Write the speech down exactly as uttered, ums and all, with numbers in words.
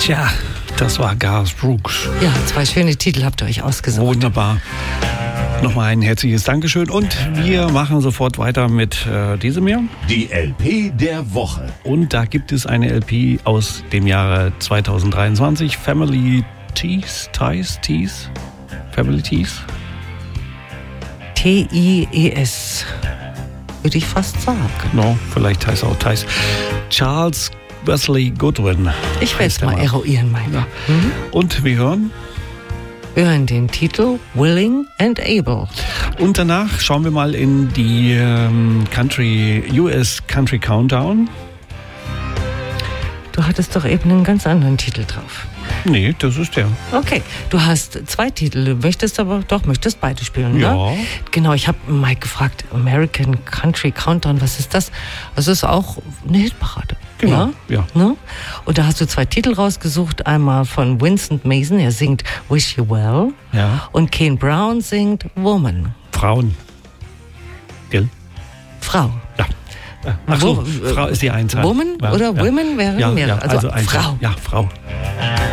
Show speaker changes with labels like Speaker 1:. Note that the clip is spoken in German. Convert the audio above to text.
Speaker 1: Tja, das war Garth Brooks.
Speaker 2: Ja, zwei schöne Titel habt ihr euch ausgesucht.
Speaker 1: Wunderbar. Nochmal ein herzliches Dankeschön und wir machen sofort weiter mit äh, diesem hier.
Speaker 3: Die L P der Woche.
Speaker 1: Und da gibt es eine L P aus dem Jahre zweitausenddreiundzwanzig. Family Ties, Ties, Ties, Family Ties.
Speaker 2: T I E S, würde ich fast sagen.
Speaker 1: No, vielleicht heißt auch Ties. Charles Wesley Goodwin.
Speaker 2: Ich werde es mal eruieren, meine.
Speaker 1: Ja.
Speaker 2: Mhm.
Speaker 1: Und wir hören?
Speaker 2: Wir hören den Titel Willing and Able.
Speaker 1: Und danach schauen wir mal in die ähm, Country, U S Country Countdown.
Speaker 2: Du hattest doch eben einen ganz anderen Titel drauf.
Speaker 1: Nee, das ist der.
Speaker 2: Okay, du hast zwei Titel, du möchtest aber doch, möchtest beide spielen,
Speaker 1: ja.
Speaker 2: ne? Genau, ich habe Mike gefragt, American Country Countdown, was ist das? Das ist auch eine Hitparade.
Speaker 1: Genau, ja.
Speaker 2: ja. Ne? Und da hast du zwei Titel rausgesucht, einmal von Vincent Mason, er singt Wish You Well,
Speaker 1: ja.
Speaker 2: Und Kane Brown singt Woman.
Speaker 1: Frauen. Gell?
Speaker 2: Frau.
Speaker 1: Ja. Ach so, Frau ist die Einzahl.
Speaker 2: Woman
Speaker 1: ja,
Speaker 2: oder
Speaker 1: ja.
Speaker 2: Women wären
Speaker 1: ja,
Speaker 2: mehrere.
Speaker 1: Ja, also,
Speaker 2: also
Speaker 1: Einzahl.
Speaker 2: Frau.
Speaker 1: Ja, Frau.